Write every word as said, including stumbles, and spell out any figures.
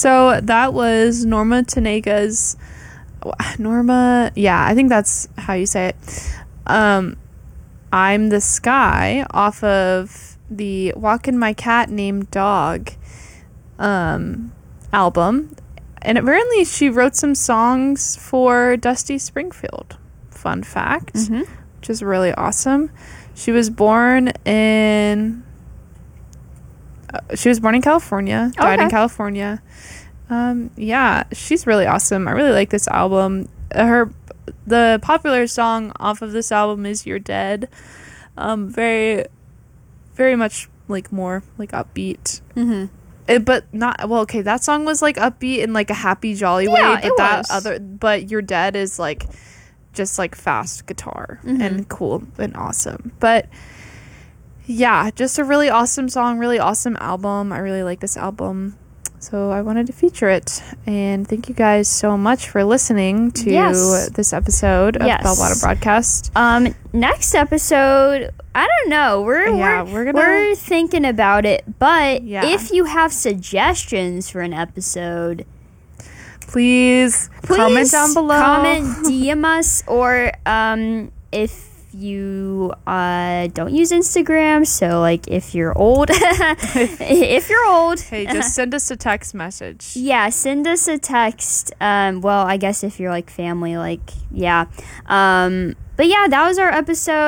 So that was Norma Tanega's Norma yeah I think that's how you say it. um I'm the Sky off of the Walkin' My Cat Named Dog um album, and apparently she wrote some songs for Dusty Springfield. Fun fact. Mm-hmm. Which is really awesome. She was born in uh, she was born in California, died okay. in California. Um, yeah, she's really awesome. I really like this album. Her, the popular song off of this album is "You're Dead." Um, very, very much like more like upbeat. Mm-hmm. It, but not well. Okay, that song was like upbeat in like a happy, jolly yeah, way. But it that was. other, but "You're Dead" is like just like fast guitar mm-hmm. and cool and awesome. But yeah, just a really awesome song, really awesome album. I really like this album. So I wanted to feature it. And thank you guys so much for listening to yes. this episode of yes. Bellwater Broadcast. Um, next episode, I don't know. We're yeah, we're, we're, gonna, we're thinking about it. But yeah. if you have suggestions for an episode, please, please comment down below. Comment, D M us, or um, if you uh don't use Instagram, so like if you're old if you're old hey, just send us a text message. Yeah, send us a text. Um well, I guess if you're like family, like yeah. Um but yeah, that was our episode.